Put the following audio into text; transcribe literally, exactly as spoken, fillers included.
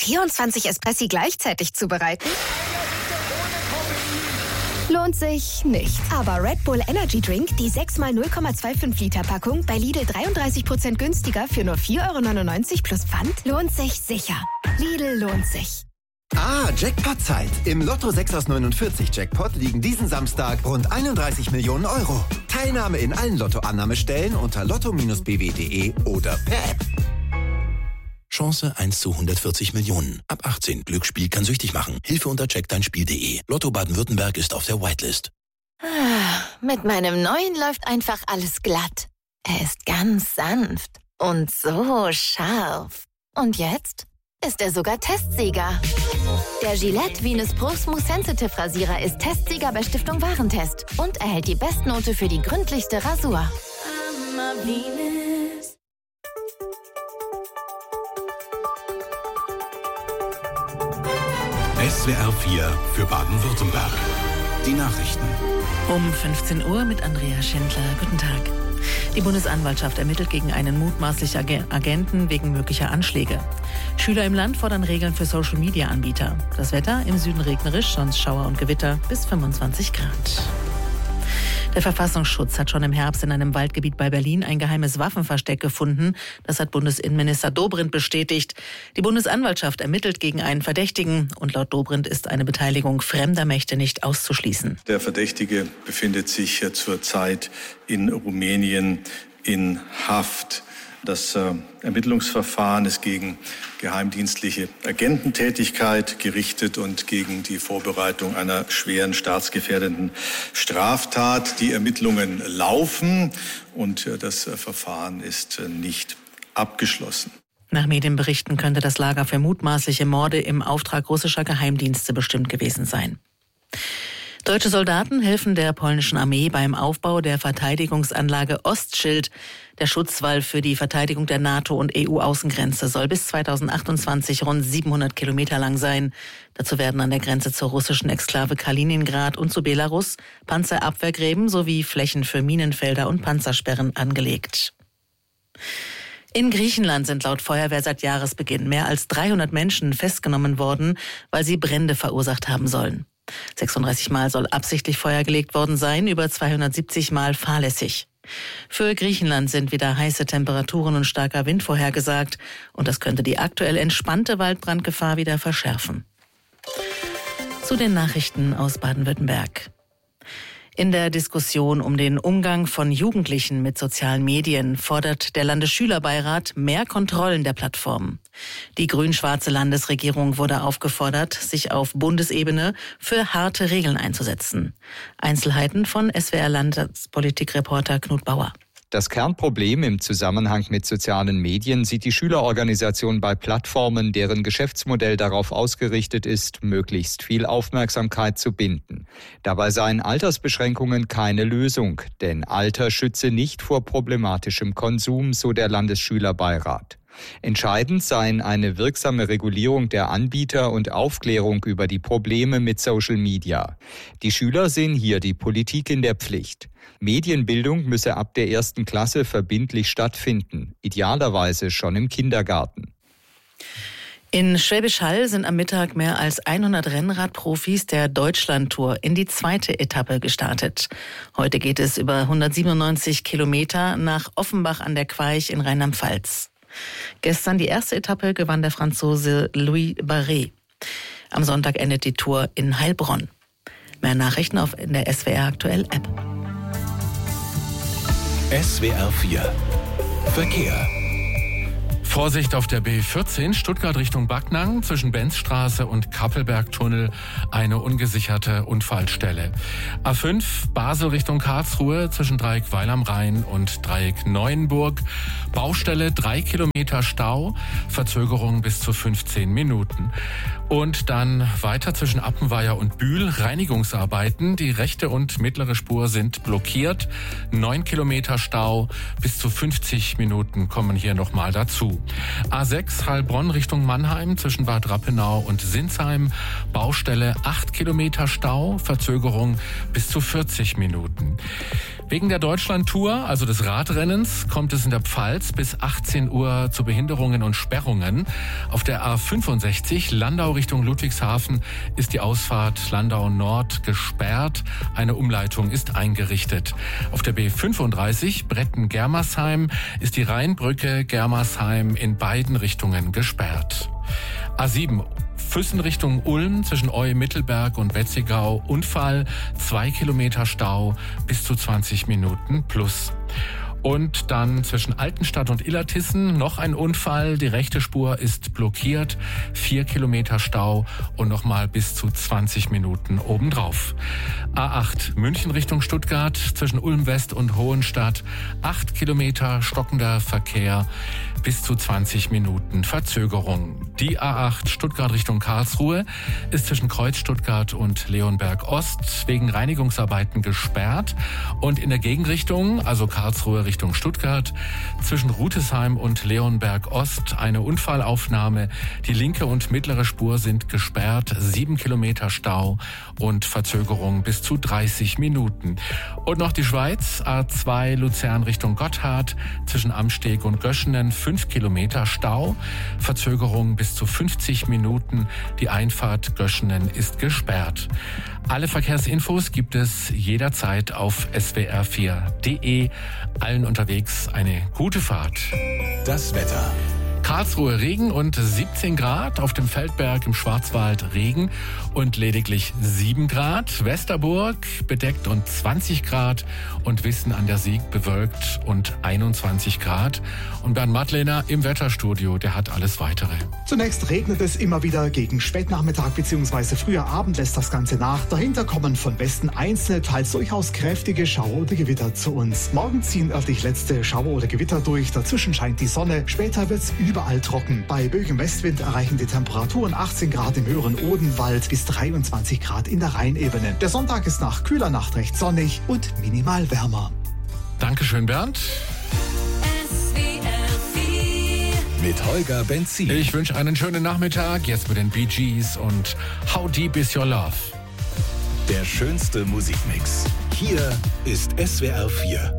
vierundzwanzig Espressi gleichzeitig zubereiten? Lohnt sich nicht. Aber Red Bull Energy Drink, die sechs mal null Komma fünfundzwanzig Liter Packung, bei Lidl dreiunddreißig Prozent günstiger für nur vier Euro neunundneunzig plus Pfand, lohnt sich sicher. Lidl lohnt sich. Ah, Jackpot-Zeit. Im Lotto sechs aus neunundvierzig Jackpot liegen diesen Samstag rund einunddreißig Millionen Euro. Teilnahme in allen Lottoannahmestellen unter lotto Bindestrich b w punkt d e oder per App. Chance eins zu hundertvierzig Millionen. Ab achtzehn. Glücksspiel kann süchtig machen. Hilfe unter check dein spiel punkt d e. Lotto Baden-Württemberg ist auf der Whitelist. Ah, mit meinem neuen läuft einfach alles glatt. Er ist ganz sanft und so scharf. Und jetzt ist er sogar Testsieger. Der Gillette Venus Pro Smooth Sensitive Rasierer ist Testsieger bei Stiftung Warentest und erhält die Bestnote für die gründlichste Rasur. S W R vier für Baden-Württemberg. Die Nachrichten. Um fünfzehn Uhr mit Andrea Schindler. Guten Tag. Die Bundesanwaltschaft ermittelt gegen einen mutmaßlichen Agenten wegen möglicher Anschläge. Schüler im Land fordern Regeln für Social-Media-Anbieter. Das Wetter im Süden regnerisch, sonst Schauer und Gewitter bis fünfundzwanzig Grad. Der Verfassungsschutz hat schon im Herbst in einem Waldgebiet bei Berlin ein geheimes Waffenversteck gefunden. Das hat Bundesinnenminister Dobrindt bestätigt. Die Bundesanwaltschaft ermittelt gegen einen Verdächtigen. Und laut Dobrindt ist eine Beteiligung fremder Mächte nicht auszuschließen. Der Verdächtige befindet sich zurzeit in Rumänien in Haft. Das äh, Ermittlungsverfahren ist gegen geheimdienstliche Agententätigkeit gerichtet und gegen die Vorbereitung einer schweren staatsgefährdenden Straftat. Die Ermittlungen laufen und äh, das äh, Verfahren ist äh, nicht abgeschlossen. Nach Medienberichten könnte das Lager für mutmaßliche Morde im Auftrag russischer Geheimdienste bestimmt gewesen sein. Deutsche Soldaten helfen der polnischen Armee beim Aufbau der Verteidigungsanlage Ostschild. Der Schutzwall für die Verteidigung der NATO- und E U-Außengrenze soll bis zweitausendachtundzwanzig rund siebenhundert Kilometer lang sein. Dazu werden an der Grenze zur russischen Exklave Kaliningrad und zu Belarus Panzerabwehrgräben sowie Flächen für Minenfelder und Panzersperren angelegt. In Griechenland sind laut Feuerwehr seit Jahresbeginn mehr als dreihundert Menschen festgenommen worden, weil sie Brände verursacht haben sollen. sechsunddreißig Mal soll absichtlich Feuer gelegt worden sein, über zweihundertsiebzig Mal fahrlässig. Für Griechenland sind wieder heiße Temperaturen und starker Wind vorhergesagt und das könnte die aktuell entspannte Waldbrandgefahr wieder verschärfen. Zu den Nachrichten aus Baden-Württemberg. In der Diskussion um den Umgang von Jugendlichen mit sozialen Medien fordert der Landesschülerbeirat mehr Kontrollen der Plattformen. Die grün-schwarze Landesregierung wurde aufgefordert, sich auf Bundesebene für harte Regeln einzusetzen. Einzelheiten von S W R-Landespolitikreporter Knut Bauer. Das Kernproblem im Zusammenhang mit sozialen Medien sieht die Schülerorganisation bei Plattformen, deren Geschäftsmodell darauf ausgerichtet ist, möglichst viel Aufmerksamkeit zu binden. Dabei seien Altersbeschränkungen keine Lösung, denn Alter schütze nicht vor problematischem Konsum, so der Landesschülerbeirat. Entscheidend seien eine wirksame Regulierung der Anbieter und Aufklärung über die Probleme mit Social Media. Die Schüler sehen hier die Politik in der Pflicht. Medienbildung müsse ab der ersten Klasse verbindlich stattfinden, idealerweise schon im Kindergarten. In Schwäbisch Hall sind am Mittag mehr als hundert Rennradprofis der Deutschlandtour in die zweite Etappe gestartet. Heute geht es über hundertsiebenundneunzig Kilometer nach Offenbach an der Queich in Rheinland-Pfalz. Gestern die erste Etappe gewann der Franzose Louis Barret. Am Sonntag endet die Tour in Heilbronn. Mehr Nachrichten auf in der S W R Aktuell App. S W R vier Verkehr. Vorsicht auf der B vierzehn, Stuttgart Richtung Backnang, zwischen Benzstraße und Kappelbergtunnel eine ungesicherte Unfallstelle. A fünf, Basel Richtung Karlsruhe, zwischen Dreieck Weil am Rhein und Dreieck Neuenburg. Baustelle, drei Kilometer Stau, Verzögerung bis zu fünfzehn Minuten. Und dann weiter zwischen Appenweier und Bühl, Reinigungsarbeiten. Die rechte und mittlere Spur sind blockiert. Neun Kilometer Stau, bis zu fünfzig Minuten kommen hier nochmal dazu. zu. A sechs Heilbronn Richtung Mannheim zwischen Bad Rappenau und Sinsheim. Baustelle acht Kilometer Stau, Verzögerung bis zu vierzig Minuten. Wegen der Deutschland-Tour, also des Radrennens, kommt es in der Pfalz bis achtzehn Uhr zu Behinderungen und Sperrungen. Auf der A fünfundsechzig Landau Richtung Ludwigshafen ist die Ausfahrt Landau Nord gesperrt. Eine Umleitung ist eingerichtet. Auf der B fünfunddreißig Bretten-Germersheim ist die Rheinbrücke Germersheim in beiden Richtungen gesperrt. A sieben Füssen Richtung Ulm zwischen Eu-Mittelberg und Wetzigau. Unfall, zwei Kilometer Stau, bis zu zwanzig Minuten plus. Und dann zwischen Altenstadt und Illertissen noch ein Unfall. Die rechte Spur ist blockiert. Vier Kilometer Stau und nochmal bis zu zwanzig Minuten obendrauf. A acht München Richtung Stuttgart zwischen Ulm West und Hohenstadt. Acht Kilometer stockender Verkehr. Bis zu zwanzig Minuten Verzögerung. Die A acht Stuttgart Richtung Karlsruhe ist zwischen Kreuz Stuttgart und Leonberg Ost wegen Reinigungsarbeiten gesperrt. Und in der Gegenrichtung, also Karlsruhe Richtung Stuttgart, zwischen Rutesheim und Leonberg Ost eine Unfallaufnahme. Die linke und mittlere Spur sind gesperrt. Sieben Kilometer Stau und Verzögerung bis zu dreißig Minuten. Und noch die Schweiz, A zwei Luzern Richtung Gotthard zwischen Amsteg und Göschenen. Fünf Kilometer Stau, Verzögerung bis zu fünfzig Minuten. Die Einfahrt Göschenen ist gesperrt. Alle Verkehrsinfos gibt es jederzeit auf S W R vier Punkt de. Allen unterwegs eine gute Fahrt. Das Wetter. Karlsruhe Regen und siebzehn Grad, auf dem Feldberg im Schwarzwald Regen und lediglich sieben Grad. Westerburg bedeckt und zwanzig Grad und Wissen an der Sieg bewölkt und einundzwanzig Grad. Und Bernd Madlener im Wetterstudio, der hat alles Weitere. Zunächst regnet es immer wieder, gegen Spätnachmittag bzw. früher Abend lässt das Ganze nach. Dahinter kommen von Westen einzelne, teils durchaus kräftige Schauer oder Gewitter zu uns. Morgen ziehen örtlich letzte Schauer oder Gewitter durch, dazwischen scheint die Sonne, später wird's überall trocken. Bei böigem Westwind erreichen die Temperaturen achtzehn Grad im höheren Odenwald bis dreiundzwanzig Grad in der Rheinebene. Der Sonntag ist nach kühler Nacht recht sonnig und minimal wärmer. Dankeschön, Bernd. Mit Holger Benzin. Ich wünsche einen schönen Nachmittag, jetzt mit den Bee Gees und How Deep Is Your Love? Der schönste Musikmix. Hier ist S W R vier.